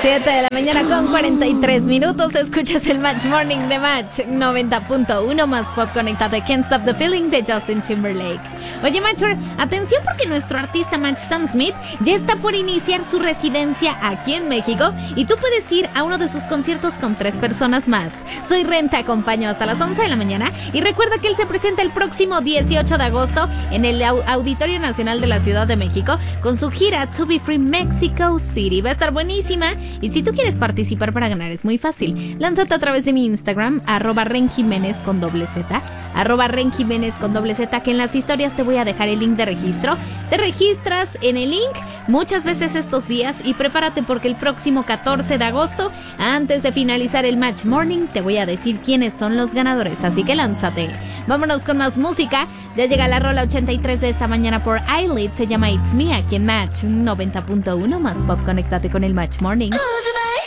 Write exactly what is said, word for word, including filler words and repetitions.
siete de la mañana con cuarenta y tres minutos. Escuchas el Match Morning de Match noventa punto uno más pop conectado. Can't Stop the Feeling de Justin Timberlake. Oye, Matcher, atención porque nuestro artista Match Sam Smith ya está por iniciar su residencia aquí en México y tú puedes ir a uno de sus conciertos con tres personas más. Soy Ren, te acompaño hasta las once de la mañana y recuerda que él se presenta el próximo dieciocho de agosto en el Auditorio Nacional de la Ciudad de México con su gira To Be Free Mexico City. Va a estar buenísima y si tú quieres participar para ganar es muy fácil. Lánzate a través de mi Instagram, arroba Ren Jiménez con doble Z, arroba Ren Jiménez con doble Z, que en las historias te voy a dejar el link de registro. Te registras en el link muchas veces estos días y prepárate porque el próximo catorce de agosto, antes de finalizar el Match Morning, te voy a decir quiénes son los ganadores, así que lánzate. Vámonos con más música. Ya llega la rola ochenta y tres de esta mañana por Eyelid, se llama It's Me, aquí en Match noventa punto uno más pop. Conéctate con el Match Morning.